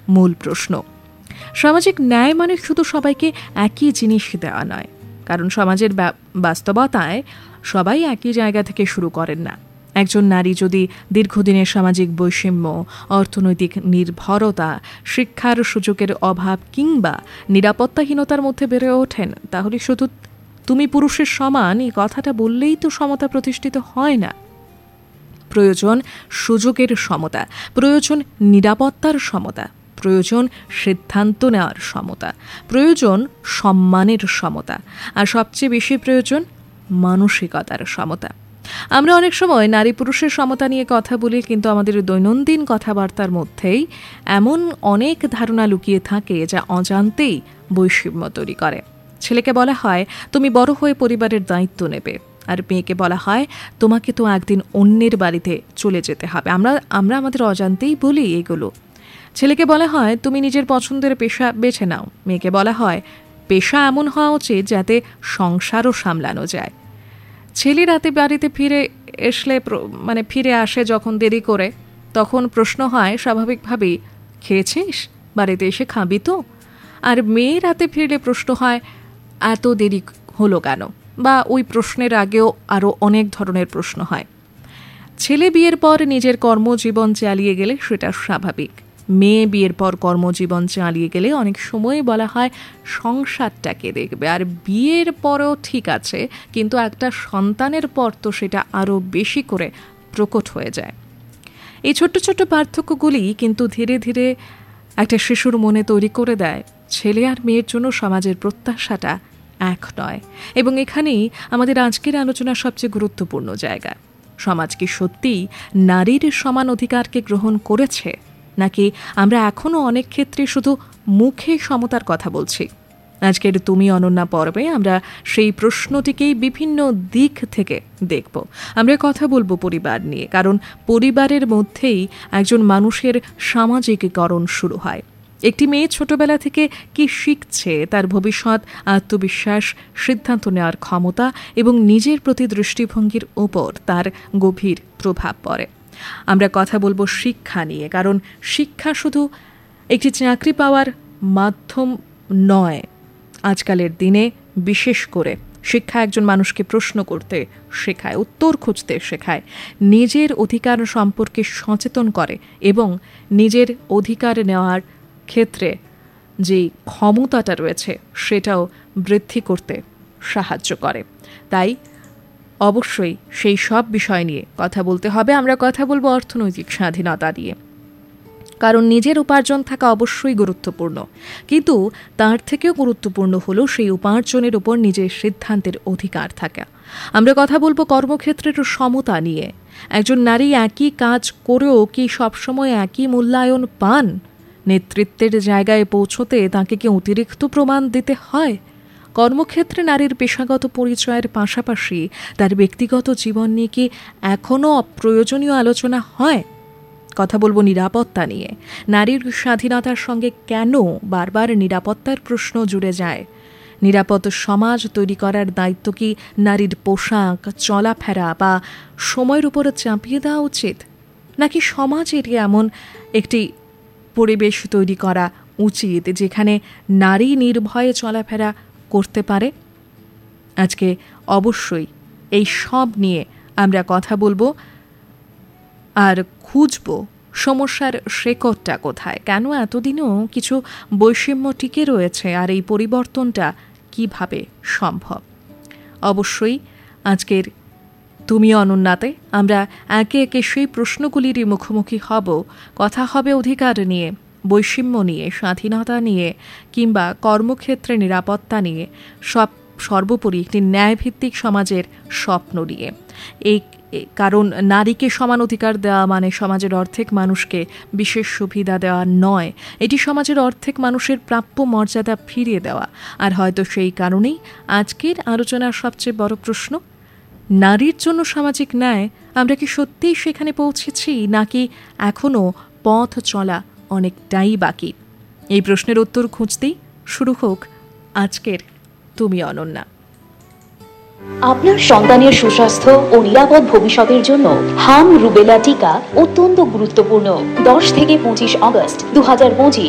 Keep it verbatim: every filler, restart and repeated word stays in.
মূল প্রশ্ন। সামাজিক ন্যায় মানে শুধু সবাইকে একই জিনিস দেওয়া নয়, কারণ সমাজের বাস্তবতায় সবাই একই জায়গা থেকে শুরু করেন না। একজন নারী যদি দীর্ঘদিনের সামাজিক বৈষম্য, অর্থনৈতিক নির্ভরতা, শিক্ষার সুযোগের অভাব কিংবা নিরাপত্তাহীনতার মধ্যে বেড়ে ওঠেন, তাহলে শুধু তুমি পুরুষের সমান এই কথাটা বললেই তো সমতা প্রতিষ্ঠিত হয় না। প্রয়োজন সুযোগের সমতা, প্রয়োজন নিরাপত্তার সমতা, প্রয়োজন সিদ্ধান্ত নেওয়ার সমতা, প্রয়োজন সম্মানের সমতা, আর সবচেয়ে বেশি প্রয়োজন মানসিকতার সমতা। আমরা অনেক সময় নারী পুরুষের সমতা নিয়ে কথা বলি, কিন্তু আমাদের দৈনন্দিন কথাবার্তার মধ্যেই এমন অনেক ধারণা লুকিয়ে থাকে যা অজান্তেই বৈষম্য তৈরি করে। ছেলেকে বলা হয় তুমি বড় হয়ে পরিবারের দায়িত্ব নেবে, আর মেয়েকে বলা হয় তোমাকে তো একদিন অন্যের বাড়িতে চলে যেতে হবে। আমরা আমরা আমাদের অজান্তেই বলি এগুলো। ছেলেকে বলা হয় তুমি নিজের পছন্দের পেশা বেছে নাও, মেয়েকে বলা হয় পেশা এমন হওয়া উচিত যাতে সংসারও সামলানো যায়। ছেলে রাতে বাড়িতে ফিরে আসলে মানে ফিরে আসে যখন দেরি করে, তখন প্রশ্ন হয় স্বাভাবিকভাবেই খেয়েছিস, বাড়িতে এসে খাবি তো? আর মেয়ে রাতে ফিরলে প্রশ্ন হয় এত দেরি হলো কেন, বা ওই প্রশ্নের আগেও আরও অনেক ধরনের প্রশ্ন হয়। ছেলে বিয়ের পর নিজের কর্মজীবন চালিয়ে গেলে সেটা স্বাভাবিক, মেয়ে বিয়ের পর কর্মজীবন চালিয়ে গেলে অনেক সময় বলা হয় সংসারটাকে দেখবে। আর বিয়ের পরেও ঠিক আছে, কিন্তু একটা সন্তানের পর তো সেটা আরও বেশি করে প্রকট হয়ে যায়। এই ছোট্ট ছোট্ট পার্থক্যগুলি কিন্তু ধীরে ধীরে একটা শিশুর মনে তৈরি করে দেয় ছেলে আর মেয়ের জন্য সমাজের প্রত্যাশাটা এক নয়। এবং এখানেই আমাদের আজকের আলোচনার সবচেয়ে গুরুত্বপূর্ণ জায়গা। সমাজ কি সত্যিই নারীর সমান অধিকারকে গ্রহণ করেছে, নাকি আমরা এখনও অনেক ক্ষেত্রে শুধু মুখে সমতার কথা বলছি? আজকের তুমি অনন্যা পর্বে আমরা সেই প্রশ্নটিকেই বিভিন্ন দিক থেকে দেখব। আমরা কথা বলবো পরিবার নিয়ে, কারণ পরিবারের মধ্যেই একজন মানুষের সামাজিকীকরণ শুরু হয়। একটি মেয়ে ছোটবেলা থেকে কি শিখছে, তার ভবিষ্যৎ, আত্মবিশ্বাস, সিদ্ধান্ত নেওয়ার ক্ষমতা এবং নিজের প্রতি দৃষ্টিভঙ্গির উপর তার গভীর প্রভাব পড়ে। আমরা কথা বলবো শিক্ষা নিয়ে, কারণ শিক্ষা শুধু একটি চাকরি পাওয়ার মাধ্যম নয়। আজকালের দিনে বিশেষ করে শিক্ষা একজন মানুষকে প্রশ্ন করতে শেখায়, উত্তর খুঁজতে শেখায়, নিজের অধিকার সম্পর্কে সচেতন করে এবং নিজের অধিকার নেওয়ার ক্ষেত্রে যে ক্ষমতাটা রয়েছে সেটাও বৃদ্ধি করতে সাহায্য করে। তাই অবশ্যই সেই সব বিষয় নিয়ে কথা বলতে হবে। আমরা কথা বলবো অর্থনৈতিক স্বাধীনতা নিয়ে, কারণ নিজের উপার্জন থাকা অবশ্যই গুরুত্বপূর্ণ, কিন্তু তার থেকেও গুরুত্বপূর্ণ হলো সেই উপার্জনের উপর নিজের সিদ্ধান্তের অধিকার থাকা। আমরা কথা বলবো কর্মক্ষেত্রের সমতা নিয়ে। একজন নারী একই কাজ করেও কি সবসময় একই মূল্যায়ন পান? নেতৃত্বের জায়গায় পৌঁছতে তাকে কি অতিরিক্ত প্রমাণ দিতে হয়? কর্মক্ষেত্রে নারীর পেশাগত পরিচয়ের পাশাপাশি তার ব্যক্তিগত জীবন নিয়ে কি এখনও অপ্রয়োজনীয় আলোচনা হয়? কথা বলবো নিরাপত্তা নিয়ে। নারীর স্বাধীনতার সঙ্গে কেন বারবার নিরাপত্তার প্রশ্ন জুড়ে যায়? নিরাপদ সমাজ তৈরি করার দায়িত্ব কি নারীর পোশাক, চলাফেরা বা সময়ের উপর চাপিয়ে দেওয়া উচিত, নাকি সমাজের এমন একটি পরিবেশ তৈরি করা উচিত যেখানে নারী নির্ভয়ে চলাফেরা করতে পারে? আজকে অবশ্যই এই সব নিয়ে আমরা কথা বলবো আর খুঁজব সমস্যার শেকড়টা কোথায়, কেন এতদিনও কিছু বৈষম্য টিকে রয়েছে, আর এই পরিবর্তনটা কিভাবে সম্ভব। অবশ্যই আজকের তুমি অনন্যাতে আমরা একে একে সেই প্রশ্নগুলিরই মুখোমুখি হব। কথা হবে অধিকার নিয়ে, বৈষম্য নিয়ে, স্বাধীনতা নিয়ে কিংবা কর্মক্ষেত্রে নিরাপত্তা নিয়ে, সব সর্বোপরি একটি ন্যায়ভিত্তিক সমাজের স্বপ্ন নিয়ে। এই কারণ নারীকে সমান অধিকার দেওয়া মানে সমাজের অর্ধেক মানুষকে বিশেষ সুবিধা দেওয়া নয়, এটি সমাজের অর্ধেক মানুষের প্রাপ্য মর্যাদা ফিরিয়ে দেওয়া। আর হয়তো সেই কারণেই আজকের আলোচনার সবচেয়ে বড় প্রশ্ন, নারীর জন্য সামাজিক ন্যায় আমরা কি সত্যিই সেখানে পৌঁছেছি, নাকি এখনও পথ চলা অনেকটাই বাকি? এই প্রশ্নের উত্তর খুঁজতেই শুরু হোক আজকের তুমি অনন্যা। আপনার সন্তানের সুস্বাস্থ্য ও নিরাপদ ভবিষ্যতের জন্য হাম রুবেলা টিকা অত্যন্ত গুরুত্বপূর্ণ। দশ থেকে পঁচিশ আগস্ট দু হাজার পঁচিশ